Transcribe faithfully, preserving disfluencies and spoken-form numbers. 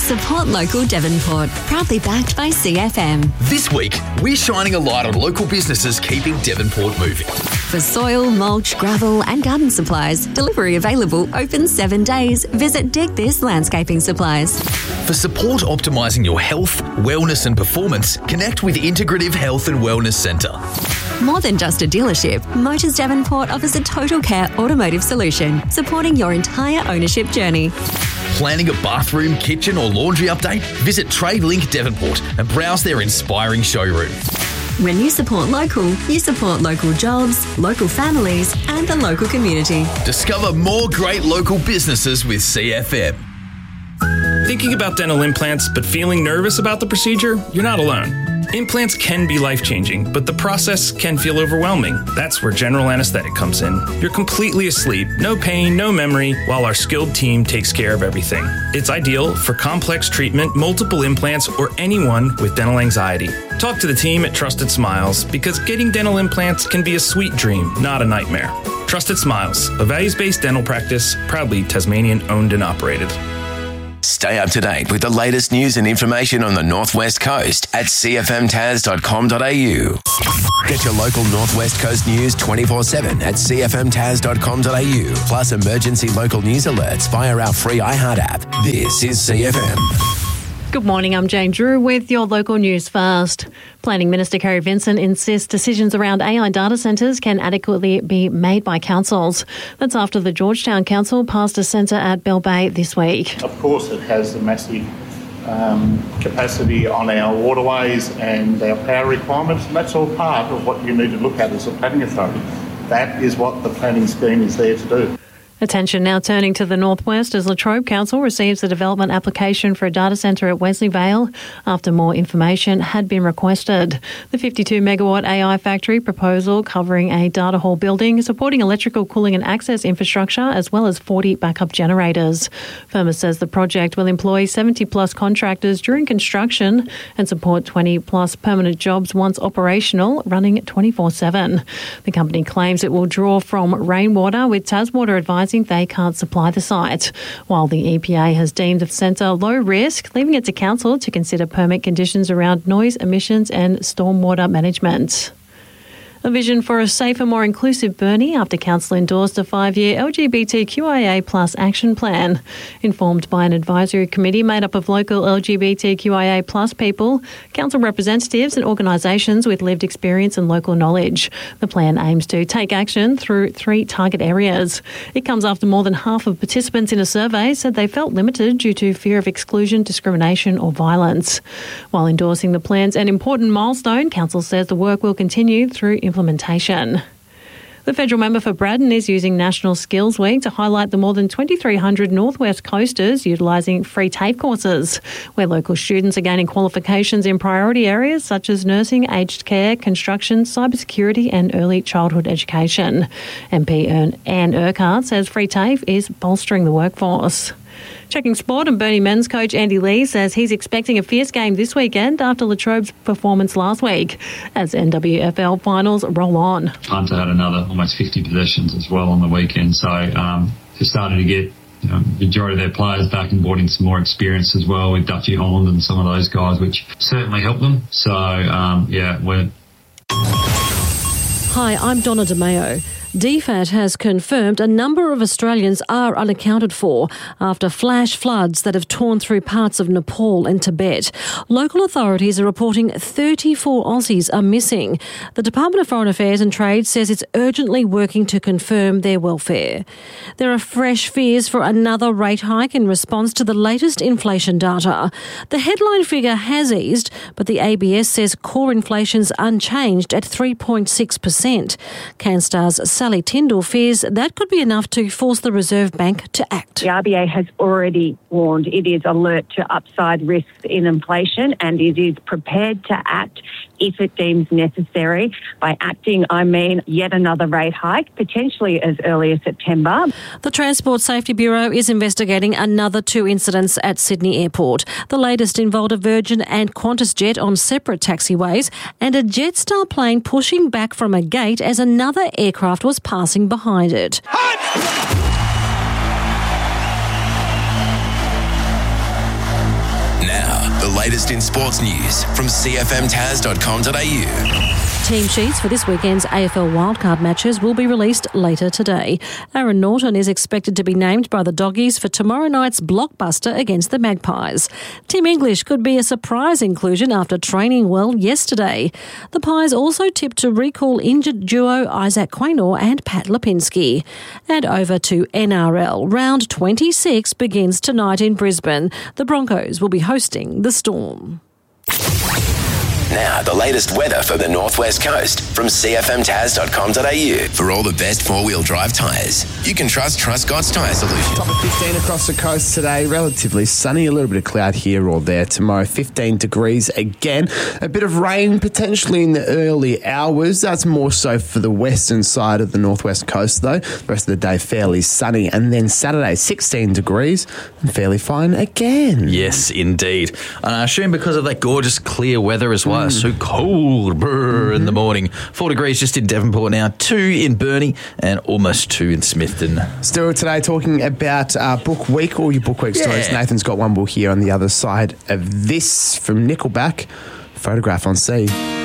Support local Devonport. Proudly backed by C F M. This week, we're shining a light on local businesses keeping Devonport moving. For soil, mulch, gravel and garden supplies, delivery available, open seven days. Visit Dig This Landscaping Supplies. For support optimising your health, wellness and performance, connect with Integrative Health and Wellness Centre. More than just a dealership, Motors Devonport offers a total care automotive solution, supporting your entire ownership journey. Planning a bathroom, kitchen or laundry update? Visit TradeLink Devonport and browse their inspiring showroom. When you support local, you support local jobs, local families and the local community. Discover more great local businesses with C F M. Thinking about dental implants but feeling nervous about the procedure? You're not alone. Implants can be life-changing, but the process can feel overwhelming. That's where general anesthetic comes in. You're completely asleep, no pain, no memory, while our skilled team takes care of everything. It's ideal for complex treatment, multiple implants, or anyone with dental anxiety. Talk to the team at Trusted Smiles, because getting dental implants can be a sweet dream, not a nightmare. Trusted Smiles, a values-based dental practice, proudly Tasmanian owned and operated. Stay up to date with the latest news and information on the Northwest Coast at c f m tas dot com dot a u. Get your local Northwest Coast news twenty-four seven at c f m tas dot com dot a u, plus emergency local news alerts via our free iHeart app. This is C F M. Good morning, I'm Jane Drew with your local news first. Planning Minister Kerry Vincent insists decisions around A I data centres can adequately be made by councils. That's after the Georgetown Council passed a centre at Bell Bay this week. Of course, it has a massive um, capacity on our waterways and our power requirements, and that's all part of what you need to look at as a planning authority. That is what the planning scheme is there to do. Attention now turning to the northwest as Latrobe Council receives a development application for a data centre at Wesley Vale after more information had been requested. The fifty-two megawatt A I factory proposal covering a data hall building supporting electrical, cooling and access infrastructure as well as forty backup generators. Firma says the project will employ seventy plus contractors during construction and support twenty plus permanent jobs once operational, running twenty-four seven. The company claims it will draw from rainwater, with Taswater advising they can't supply the site, while the E P A has deemed the centre low risk, leaving it to council to consider permit conditions around noise, emissions and stormwater management. A vision for a safer, more inclusive Burnie after Council endorsed a five-year L G B T Q I A plus action plan. Informed by an advisory committee made up of local L G B T Q I A plus people, council representatives and organisations with lived experience and local knowledge. The plan aims to take action through three target areas. It comes after more than half of participants in a survey said they felt limited due to fear of exclusion, discrimination or violence. While endorsing the plan's an important milestone, council says the work will continue through implementation. The federal member for Braddon is using National Skills Week to highlight the more than twenty-three hundred Northwest Coasters utilising free TAFE courses, where local students are gaining qualifications in priority areas such as nursing, aged care, construction, cybersecurity and early childhood education. M P Anne Urquhart says free TAFE is bolstering the workforce. Checking sport, and Burnie men's coach Andy Lee says he's expecting a fierce game this weekend after Latrobe's performance last week as N W F L finals roll on. Punter had another almost fifty possessions as well on the weekend, so um, they're starting to get you know, the majority of their players back and brought in some more experience as well with Dutchy Holland and some of those guys, which certainly helped them. So, um, yeah, we're... Hi, I'm Donna DeMeo. D FAT has confirmed a number of Australians are unaccounted for after flash floods that have torn through parts of Nepal and Tibet. Local authorities are reporting thirty-four Aussies are missing. The Department of Foreign Affairs and Trade says it's urgently working to confirm their welfare. There are fresh fears for another rate hike in response to the latest inflation data. The headline figure has eased, but the A B S says core inflation's unchanged at three point six percent. CanStar's Sally Tyndall fears that could be enough to force the Reserve Bank to act. The R B A has already warned it is alert to upside risks in inflation and it is prepared to act if it deems necessary. By acting, I mean yet another rate hike, potentially as early as September. The Transport Safety Bureau is investigating another two incidents at Sydney Airport. The latest involved a Virgin and Qantas jet on separate taxiways and a Jetstar plane pushing back from a gate as another aircraft was passing behind it. The latest in sports news from c f m taz dot com dot a u. Team sheets for this weekend's A F L wildcard matches will be released later today. Aaron Norton is expected to be named by the Doggies for tomorrow night's blockbuster against the Magpies. Tim English could be a surprise inclusion after training well yesterday. The Pies also tipped to recall injured duo Isaac Quaynor and Pat Lipinski. And over to N R L. Round twenty-six begins tonight in Brisbane. The Broncos will be hosting the Storm. Now, the latest weather for the Northwest Coast from c f m taz dot com dot a u. For all the best four-wheel drive tyres, you can trust Truscott's Tyre Solution. Top of fifteen across the coast today. Relatively sunny, a little bit of cloud here or there. Tomorrow, fifteen degrees again. A bit of rain potentially in the early hours. That's more so for the western side of the Northwest Coast, though. The rest of the day, fairly sunny. And then Saturday, sixteen degrees and fairly fine again. Yes, indeed. And I assume because of that gorgeous clear weather as well. Mm. So cold brr, mm-hmm. in the morning. Four degrees just in Devonport now, two in Burnie, and almost two in Smithton. Still today talking about uh, Book Week, all your Book Week yeah. stories. Nathan's got one book here on the other side of this from Nickelback. Photograph on C.